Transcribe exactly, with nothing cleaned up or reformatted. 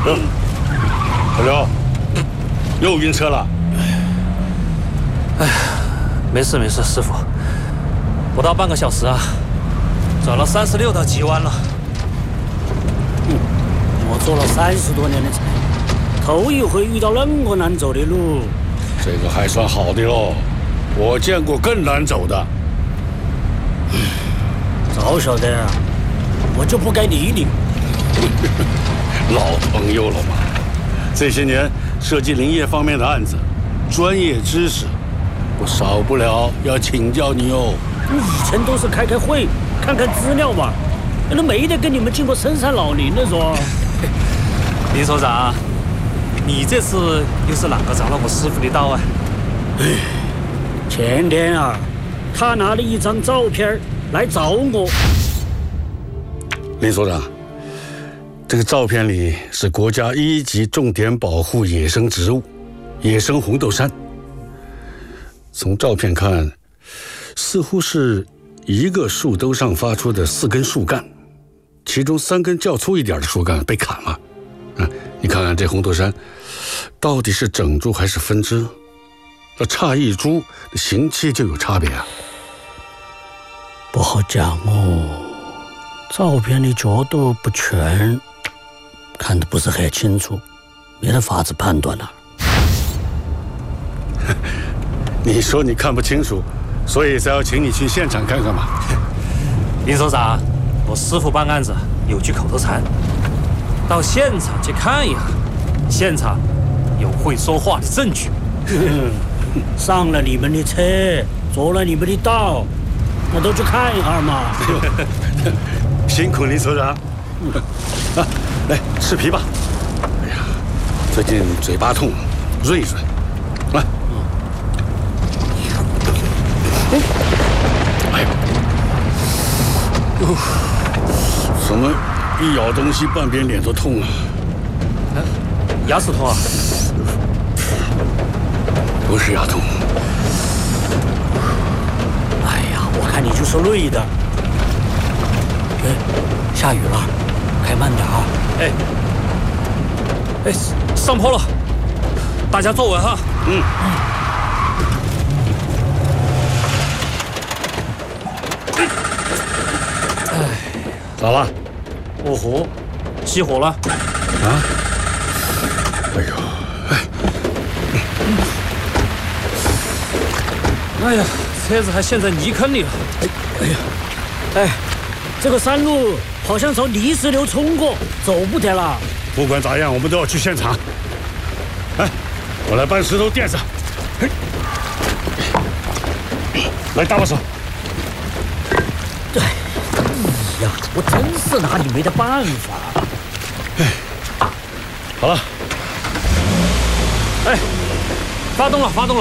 小刘，又晕车了。 哎呀，没事没事，师傅，不到半个小时啊，走了三十六道急弯了。 嗯，我做了三十多年的车，头一回遇到那么难走的路。 这个还算好的喽，我见过更难走的。 早晓得啊，我就不该理你。 老朋友了嘛，这些年涉及林业方面的案子，专业知识，我少不了要请教你哦。 以前都是开开会，看看资料嘛，那没得跟你们经过深山老林的说。 林所长，你这次又是哪个着了我师傅的道啊？ 前天啊，他拿了一张照片来找我。 林所长，这个照片里是国家一级重点保护野生植物——野生红豆杉。从照片看，似乎是一个树兜上发出的四根树干，其中三根较粗一点的树干被砍了。嗯，你看看这红豆杉，到底是整株还是分枝？要差一株，形期就有差别啊。 不好讲哦，照片里角度不全，看得不是很清楚，没得法子判断了。 你说你看不清楚，所以才要请你去现场看看嘛。 林所长，我师傅办案子有句口头禅，到现场去看一下，现场有会说话的证据。 上了你们的车，做了你们的道，那都去看一下嘛。 辛苦林所长。啊，来吃皮吧。哎呀，最近嘴巴痛，润一润。来。哎呦，哦，怎么一咬东西半边脸都痛啊？ 啊，牙齿痛啊？ 不是牙痛。 哎呀，我看你就是累的。哎，下雨了，开慢点啊！ 哎，哎，上坡了，大家坐稳哈。嗯。哎， 咋了？ 哦吼，熄火了。 啊？哎呦，哎。 哎呀，车子还陷在泥坑里了。 哎，哎呀，哎，这个山路好像朝泥石流冲过，走不得了。 不管咋样，我们都要去现场。哎，我来搬石头垫上。嘿，来搭把手。 哎呀，我真是拿你没得办法。 哎，好了。 哎，发动了，发动了。